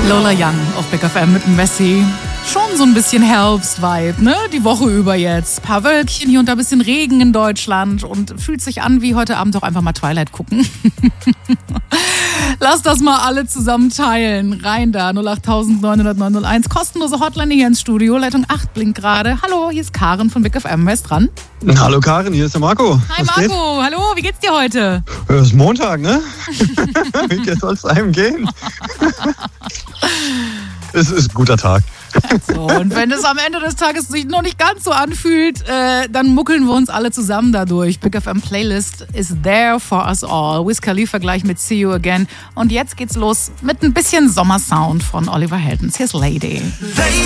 Lola Young auf Big FM mit Messi. Schon so ein bisschen Herbst-Vibe, ne? Die Woche über jetzt. Ein paar Wölkchen, hier und da ein bisschen Regen in Deutschland und fühlt sich an wie heute Abend auch einfach mal Twilight gucken. Lass das mal alle zusammen teilen. Rein da, 08000 900 901. Kostenlose Hotline hier ins Studio. Leitung 8 blinkt gerade. Hallo, hier ist Karen von Big FM. Wer ist dran? Hallo Karen, hier ist der Marco. Hi Marco, hallo, wie geht's dir heute? Es ist Montag, ne? Wie soll es einem gehen? Es ist ein guter Tag. So, und wenn es am Ende des Tages sich noch nicht ganz so anfühlt, dann muckeln wir uns alle zusammen dadurch. Big FM Playlist is there for us all. Wiz Khalifa gleich mit See You Again. Und jetzt geht's los mit ein bisschen Sommersound von Oliver Heldens. Hier ist Lady.